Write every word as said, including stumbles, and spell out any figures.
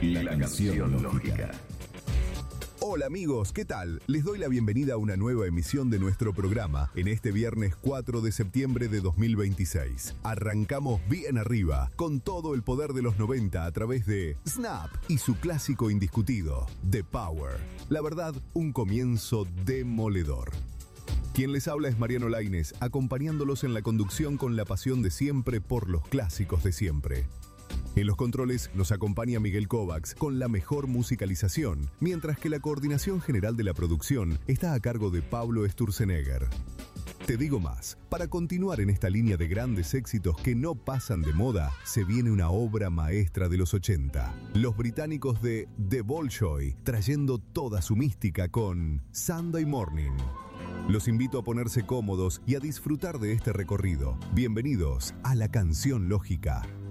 La canción lógica. Hola amigos, ¿qué tal? Les doy la bienvenida a una nueva emisión de nuestro programa en este viernes cuatro de septiembre de dos mil veintiséis. Arrancamos bien arriba, con todo el poder de los noventa a través de Snap y su clásico indiscutido, The Power. La verdad, un comienzo demoledor. Quien les habla es Mariano Lainez, acompañándolos en la conducción con la pasión de siempre por los clásicos de siempre. En los controles nos acompaña Miguel Kovacs con la mejor musicalización, mientras que la coordinación general de la producción está a cargo de Pablo Sturzenegger. Te digo más, para continuar en esta línea de grandes éxitos que no pasan de moda, se viene una obra maestra de los ochenta. Los británicos de The Bolshoi, trayendo toda su mística con Sunday Morning. Los invito a ponerse cómodos y a disfrutar de este recorrido. Bienvenidos a La Canción Lógica.